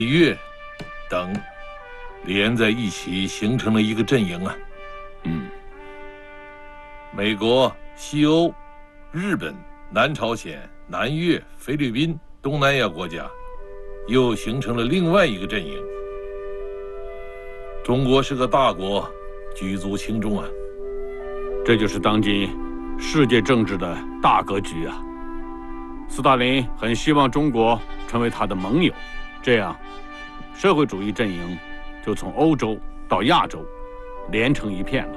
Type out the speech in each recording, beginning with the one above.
越等连在一起，形成了一个阵营啊。美国、西欧、日本、南朝鲜、南越、菲律宾、东南亚国家，又形成了另外一个阵营。中国是个大国，举足轻重啊。 这就是当今世界政治的大格局啊。斯大林很希望中国成为他的盟友，这样，社会主义阵营就从欧洲到亚洲，连成一片了。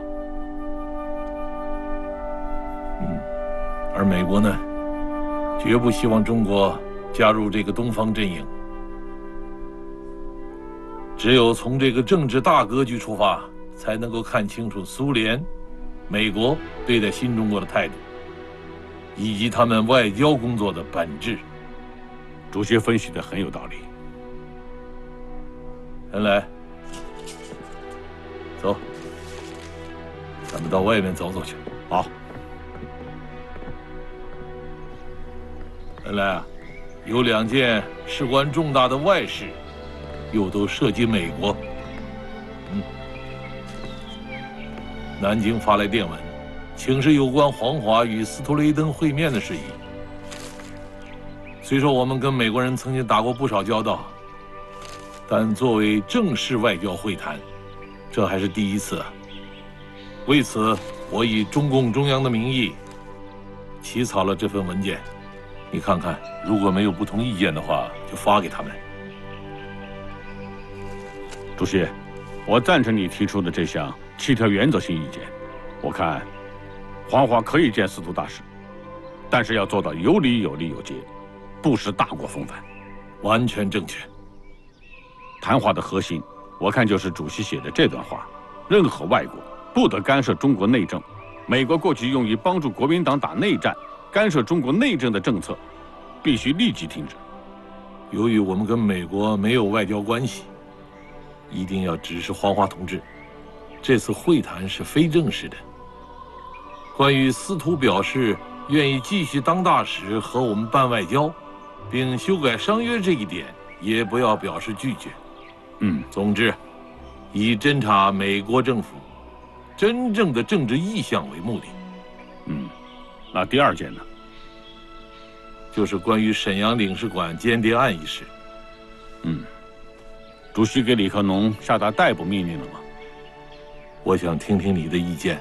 而美国呢，绝不希望中国加入这个东方阵营。只有从这个政治大格局出发，才能够看清楚苏联、美国对待新中国的态度，以及他们外交工作的本质。 主席分析的很有道理。 恩来，走，咱们到外面走走去。 好。 恩来啊，有2件事关重大的外事，又都涉及美国。南京发来电文，请示有关黄华与斯图雷登会面的事宜。虽说我们跟美国人曾经打过不少交道，但作为正式外交会谈，这还是第一次啊。为此，我以中共中央的名义起草了这份文件。你看看，如果没有不同意见的话，就发给他们。 主席，我赞成你提出的这项7条原则性意见。我看，黄华可以见司徒大使，但是要做到有理有利有节，不失大国风范。 完全正确。 谈话的核心，我看就是主席写的这段话：任何外国不得干涉中国内政。美国过去用于帮助国民党打内战、干涉中国内政的政策，必须立即停止。 由于我们跟美国没有外交关系，一定要指示黄华同志，这次会谈是非正式的。关于司徒表示愿意继续当大使和我们办外交，并修改商约这一点，也不要表示拒绝。总之，以侦查美国政府真正的政治意向为目的。 那第2件呢？ 就是关于沈阳领事馆间谍案一事。 主席给李克农下达逮捕命令了吗？ 我想听听你的意见。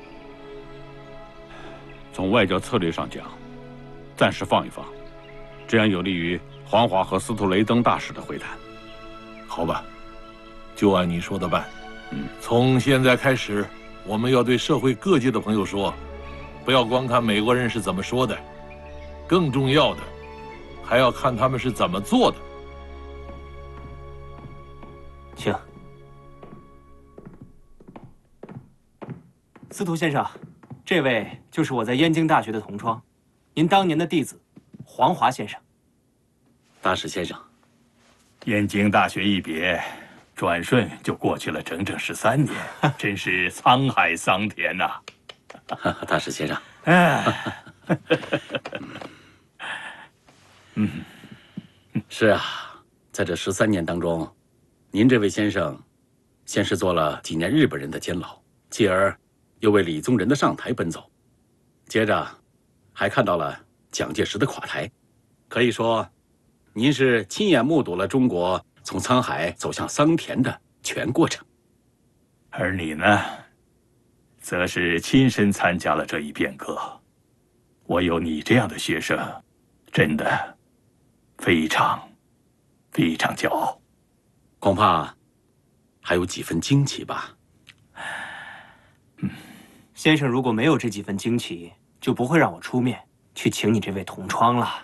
从外交策略上讲，暂时放一放，这样有利于黄华和斯图雷登大使的会谈。 好吧，就按你说的办。从现在开始，我们要对社会各界的朋友说，不要光看美国人是怎么说的，更重要的，还要看他们是怎么做的。 请。司徒先生，这位就是我在燕京大学的同窗，您当年的弟子黄华先生。 大使先生， 燕京大学一别，转瞬就过去了整整13年，真是沧海桑田呐！ 大使先生，是啊，在这13年当中，您这位先生，先是做了几年日本人的监牢，继而又为李宗仁的上台奔走，接着还看到了蒋介石的垮台，可以说，您是亲眼目睹了中国从沧海走向桑田的全过程。 而你呢，则是亲身参加了这一变革。我有你这样的学生，真的非常骄傲。 恐怕还有几分惊奇吧。 先生如果没有这几分惊奇，就不会让我出面去请你这位同窗了。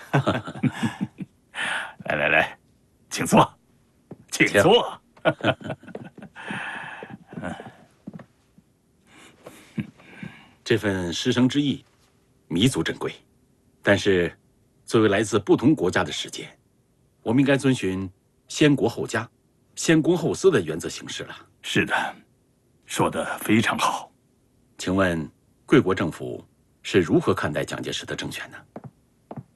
来，请坐，请坐。 这份师生之谊，弥足珍贵。但是，作为来自不同国家的使节，我们应该遵循先国后家、先公后私的原则行事了。 是的，说得非常好。 请问，贵国政府是如何看待蒋介石的政权呢？